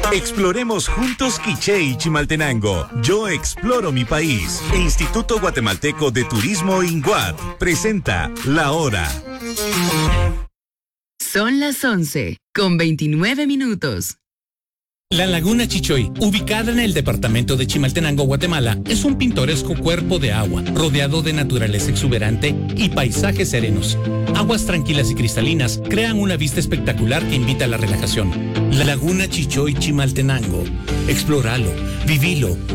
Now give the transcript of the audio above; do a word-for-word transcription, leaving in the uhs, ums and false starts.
Exploremos juntos Quiché y Chimaltenango. Yo exploro mi país. Instituto Guatemalteco de Turismo INGUAT presenta La Hora. Son las once con veintinueve minutos. La Laguna Chichoy, ubicada en el departamento de Chimaltenango, Guatemala, es un pintoresco cuerpo de agua, rodeado de naturaleza exuberante y paisajes serenos. Aguas tranquilas y cristalinas crean una vista espectacular que invita a la relajación. La Laguna Chichoy, Chimaltenango. Explóralo, vivilo.